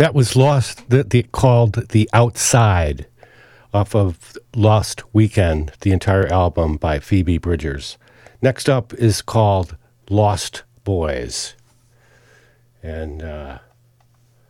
That was called The Outside off of Lost Weekend, the entire album by Phoebe Bridgers. Next up is called Lost Boys. And